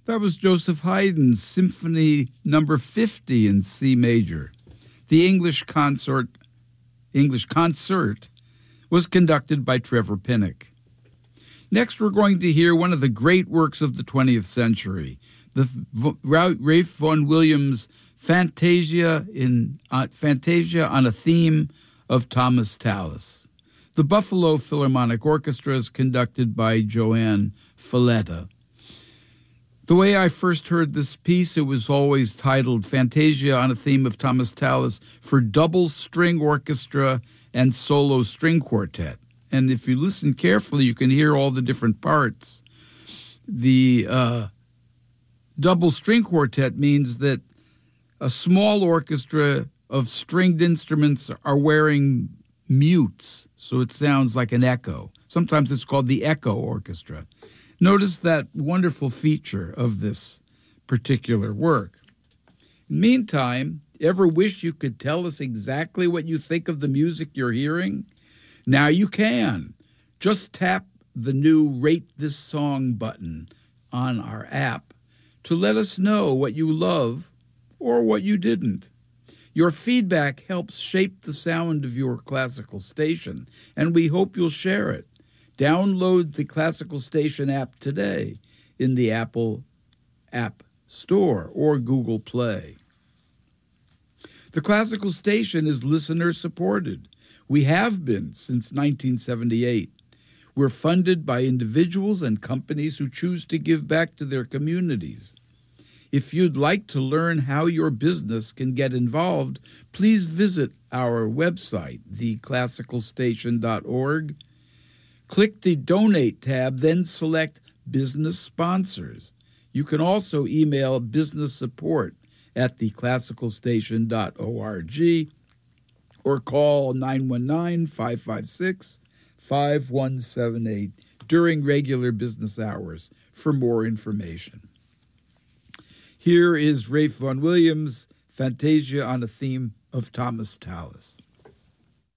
That was Joseph Haydn's Symphony Number 50 in C major. The English concert was conducted by Trevor Pinnock. Next, we're going to hear one of the great works of the 20th century, the Ralph Vaughan Williams Fantasia on a Theme of Thomas Tallis. The Buffalo Philharmonic Orchestra is conducted by Joanne Falletta. The way I first heard this piece, it was always titled Fantasia on a Theme of Thomas Tallis for double string orchestra and solo string quartet. And if you listen carefully, you can hear all the different parts. The double string quartet means that a small orchestra of stringed instruments are wearing mutes, so it sounds like an echo. Sometimes it's called the echo orchestra. Notice that wonderful feature of this particular work. Meantime, ever wish you could tell us exactly what you think of the music you're hearing? Now you can. Just tap the new Rate This Song button on our app to let us know what you love or what you didn't. Your feedback helps shape the sound of your classical station, and we hope you'll share it. Download the Classical Station app today in the Apple App Store or Google Play. The Classical Station is listener-supported. We have been since 1978. We're funded by individuals and companies who choose to give back to their communities. If you'd like to learn how your business can get involved, please visit our website, theclassicalstation.org. Click the Donate tab, then select Business Sponsors. You can also email business support at theclassicalstation.org or call 919-556-5178 during regular business hours for more information. Here is Ralph Vaughan Williams' Fantasia on a Theme of Thomas Tallis.